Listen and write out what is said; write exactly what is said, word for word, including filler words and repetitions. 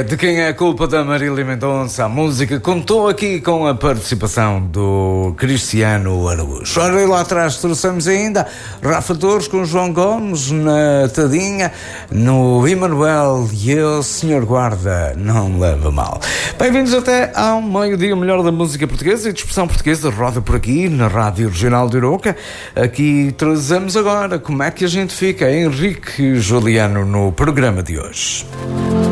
De quem é a culpa da Marília Mendonça? A música contou aqui com a participação do Cristiano Araújo. Ora, lá atrás trouxemos ainda Rafa Torres com João Gomes na Tadinha, no Emanuel e o senhor Guarda não leva mal. Bem-vindos até ao meio-dia, o melhor da música portuguesa e de expressão portuguesa roda por aqui na Rádio Regional de Arouca. Aqui trazemos agora como é que a gente fica, Henrique Juliano, no programa de hoje.